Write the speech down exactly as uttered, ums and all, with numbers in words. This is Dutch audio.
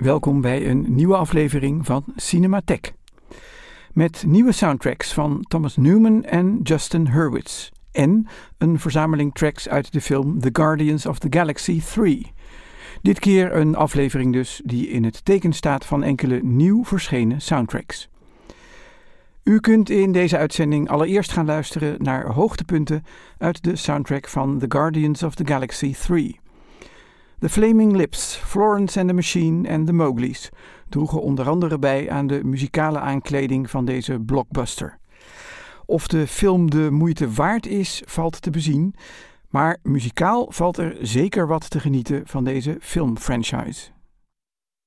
Welkom bij een nieuwe aflevering van Cinematheek. Met nieuwe soundtracks van Thomas Newman en Justin Hurwitz. En een verzameling tracks uit de film The Guardians of the Galaxy drie. Dit keer een aflevering dus die in het teken staat van enkele nieuw verschenen soundtracks. U kunt in deze uitzending allereerst gaan luisteren naar hoogtepunten uit de soundtrack van The Guardians of the Galaxy drie. The Flaming Lips, Florence and the Machine en The Mowgli's droegen onder andere bij aan de muzikale aankleding van deze blockbuster. Of de film de moeite waard is, valt te bezien, maar muzikaal valt er zeker wat te genieten van deze filmfranchise.